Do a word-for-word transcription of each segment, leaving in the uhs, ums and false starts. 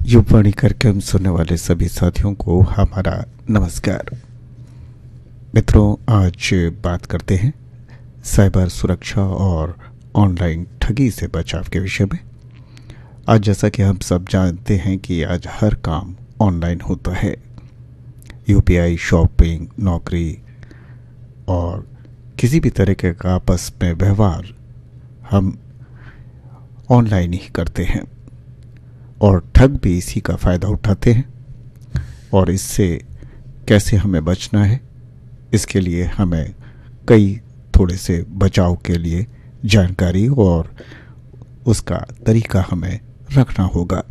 युवाणी कार्यक्रम सुनने वाले सभी साथियों को हमारा नमस्कार। मित्रों, आज बात करते हैं साइबर सुरक्षा और ऑनलाइन ठगी से बचाव के विषय में। आज जैसा कि हम सब जानते हैं कि आज हर काम ऑनलाइन होता है। यूपीआई, शॉपिंग, नौकरी और किसी भी तरीके का आपस में व्यवहार हम ऑनलाइन ही करते हैं और ठग भी इसी का फ़ायदा उठाते हैं। और इससे कैसे हमें बचना है, इसके लिए हमें कई थोड़े से बचाव के लिए जानकारी और उसका तरीका हमें रखना होगा।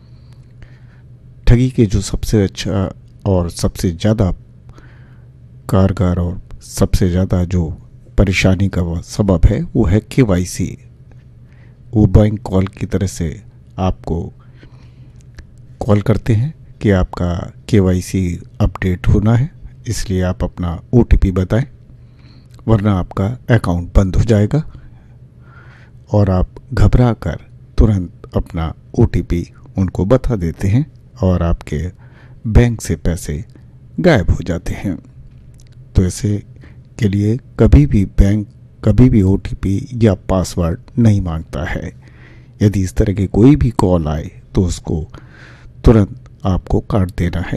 ठगी के जो सबसे अच्छा और सबसे ज़्यादा कारगर और सबसे ज़्यादा जो परेशानी का वो सबब है वो है केवाईसी। वो बैंक कॉल की तरह से आपको कॉल करते हैं कि आपका केवाईसी अपडेट होना है, इसलिए आप अपना ओटीपी बताएं, वरना आपका अकाउंट बंद हो जाएगा। और आप घबरा कर तुरंत अपना ओटीपी उनको बता देते हैं और आपके बैंक से पैसे गायब हो जाते हैं। तो ऐसे के लिए कभी भी बैंक कभी भी ओटीपी या पासवर्ड नहीं मांगता है। यदि इस तरह की कोई भी कॉल आए तो उसको तुरंत आपको काट देना है।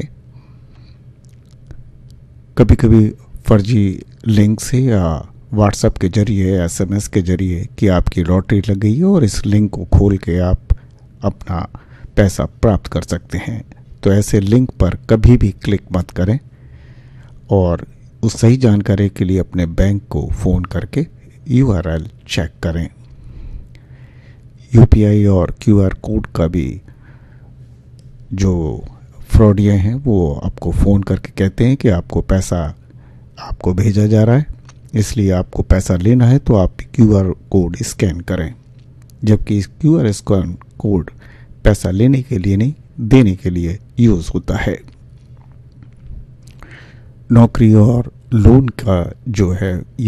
कभी कभी फर्जी लिंक से या व्हाट्सएप के जरिए, एसएमएस के जरिए कि आपकी लॉटरी लग गई है और इस लिंक को खोल के आप अपना पैसा प्राप्त कर सकते हैं। तो ऐसे लिंक पर कभी भी क्लिक मत करें और उस सही जानकारी के लिए अपने बैंक को फ़ोन करके यूआरएल चेक करें। यूपीआई और क्यूआर कोड का भी जो फ्रॉडिया हैं वो आपको फ़ोन करके कहते हैं कि आपको पैसा आपको भेजा जा रहा है, इसलिए आपको पैसा लेना है तो आप क्यूआर कोड स्कैन करें। जबकि इस क्यूआर स्कैन कोड पैसा लेने के लिए नहीं, देने के लिए यूज़ होता है। नौकरी और लोन का जो है